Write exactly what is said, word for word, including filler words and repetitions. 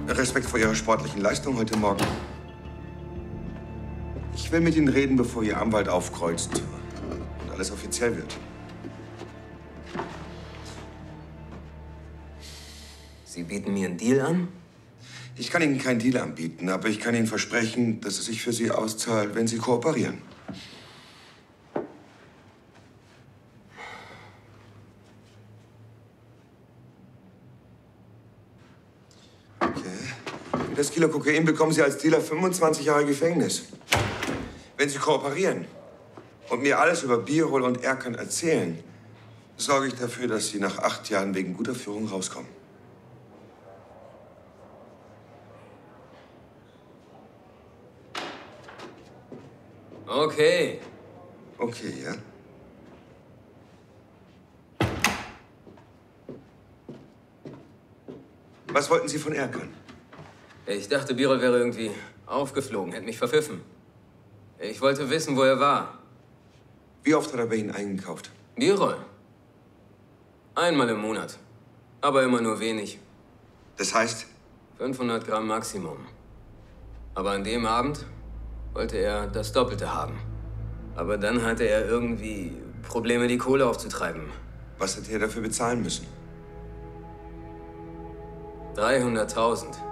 Respekt vor Ihrer sportlichen Leistung heute Morgen. Ich will mit Ihnen reden, bevor Ihr Anwalt aufkreuzt und alles offiziell wird. Sie bieten mir einen Deal an? Ich kann Ihnen keinen Deal anbieten, aber ich kann Ihnen versprechen, dass es sich für Sie auszahlt, wenn Sie kooperieren. Okay. Für das Kilo Kokain bekommen Sie als Dealer fünfundzwanzig Jahre Gefängnis. Wenn Sie kooperieren und mir alles über Birol und Erkan erzählen, sorge ich dafür, dass Sie nach acht Jahren wegen guter Führung rauskommen. Okay. Okay, ja? Was wollten Sie von Erkan? Ich dachte, Birol wäre irgendwie aufgeflogen, hätte mich verpfiffen. Ich wollte wissen, wo er war. Wie oft hat er bei Ihnen eingekauft? Birol? Einmal im Monat. Aber immer nur wenig. Das heißt? fünfhundert Gramm Maximum. Aber an dem Abend wollte er das Doppelte haben. Aber dann hatte er irgendwie Probleme, die Kohle aufzutreiben. Was hat er dafür bezahlen müssen? dreihunderttausend.